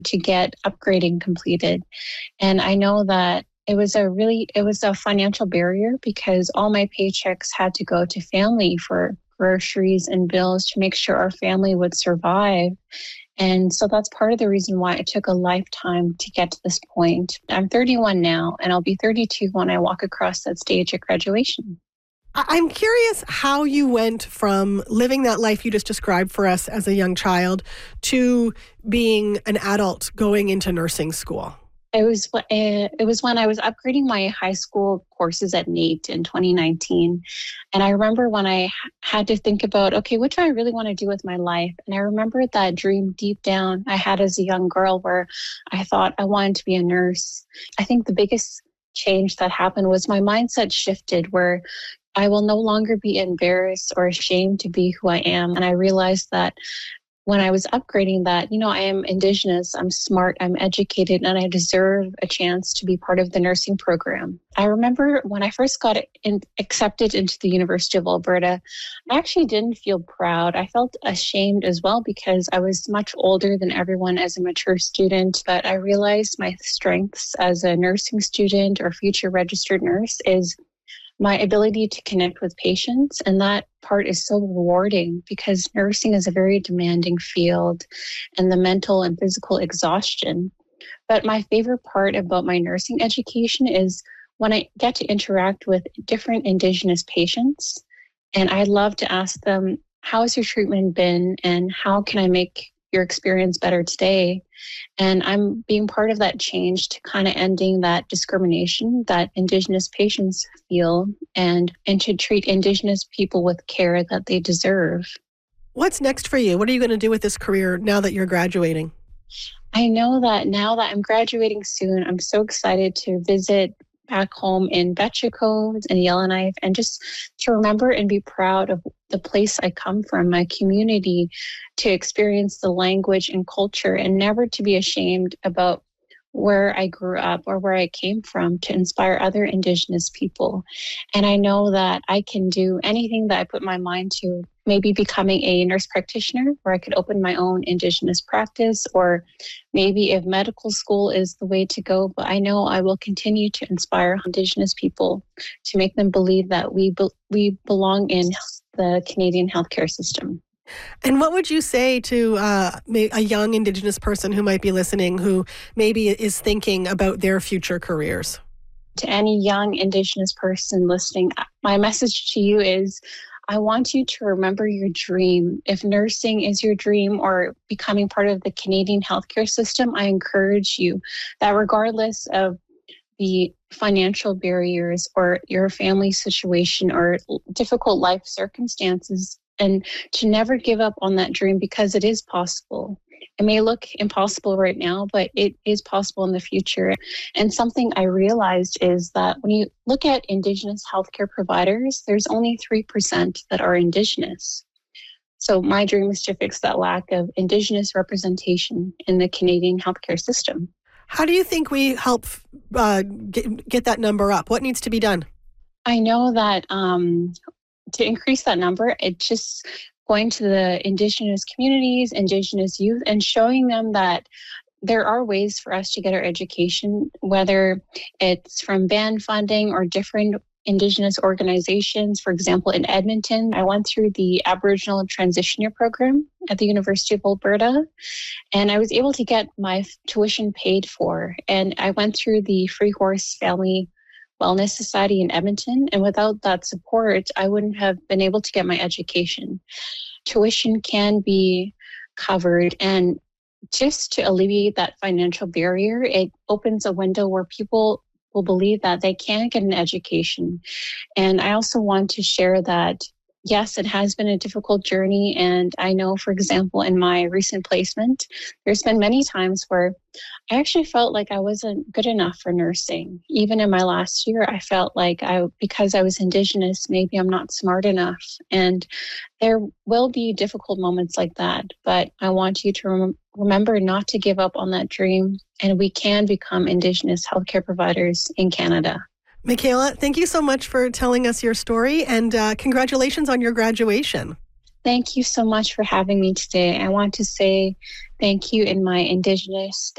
to get upgrading completed. And I know that it was a financial barrier because all my paychecks had to go to family for groceries and bills to make sure our family would survive. And so that's part of the reason why it took a lifetime to get to this point. I'm 31 now, and I'll be 32 when I walk across that stage at graduation. I'm curious how you went from living that life you just described for us as a young child to being an adult going into nursing school. It was when I was upgrading my high school courses at NAIT in 2019. And I remember when I had to think about, okay, what do I really want to do with my life? And I remember that dream deep down I had as a young girl where I thought I wanted to be a nurse. I think the biggest change that happened was my mindset shifted where I will no longer be embarrassed or ashamed to be who I am. And I realized that when I was upgrading that, I am Indigenous, I'm smart, I'm educated, and I deserve a chance to be part of the nursing program. I remember when I first got accepted into the University of Alberta, I actually didn't feel proud. I felt ashamed as well because I was much older than everyone as a mature student, but I realized my strengths as a nursing student or future registered nurse is my ability to connect with patients. And that part is so rewarding because nursing is a very demanding field and the mental and physical exhaustion. But my favorite part about my nursing education is when I get to interact with different Indigenous patients. And I love to ask them, how has your treatment been? And how can I make your experience better today? And I'm being part of that change to kind of ending that discrimination that Indigenous patients feel and to treat Indigenous people with care that they deserve. What's next for you? What are you going to do with this career now that you're graduating? I know that now that I'm graduating soon, I'm so excited to visit back home in Betcha Cove and Yellowknife and just to remember and be proud of the place I come from, my community, to experience the language and culture and never to be ashamed about where I grew up or where I came from, to inspire other Indigenous people. And I know that I can do anything that I put my mind to, maybe becoming a nurse practitioner where I could open my own Indigenous practice, or maybe if medical school is the way to go. But I know I will continue to inspire Indigenous people to make them believe that we belong in the Canadian healthcare system. And what would you say to a young Indigenous person who might be listening who maybe is thinking about their future careers? To any young Indigenous person listening, my message to you is I want you to remember your dream. If nursing is your dream or becoming part of the Canadian healthcare system, I encourage you that regardless of the financial barriers or your family situation or difficult life circumstances, and to never give up on that dream because it is possible. It may look impossible right now, but it is possible in the future. And something I realized is that when you look at Indigenous healthcare providers, there's only 3% that are Indigenous. So my dream is to fix that lack of Indigenous representation in the Canadian healthcare system. How do you think we help get that number up? What needs to be done? I know that to increase that number, it's just going to the Indigenous communities, Indigenous youth, and showing them that there are ways for us to get our education, whether it's from band funding or different Indigenous organizations. For example, in Edmonton, I went through the Aboriginal Transition Year program at the University of Alberta, and I was able to get my tuition paid for. And I went through the Free Horse Family Wellness Society in Edmonton. And without that support, I wouldn't have been able to get my education. Tuition can be covered. And just to alleviate that financial barrier, it opens a window where people will believe that they can get an education. And I also want to share that, yes, it has been a difficult journey. And I know, for example, in my recent placement, there's been many times where I actually felt like I wasn't good enough for nursing. Even in my last year, I felt like because I was Indigenous, maybe I'm not smart enough. And there will be difficult moments like that. But I want you to remember not to give up on that dream. And we can become Indigenous healthcare providers in Canada. Michaela, thank you so much for telling us your story, and congratulations on your graduation. Thank you so much for having me today. I want to say thank you in my Indigenous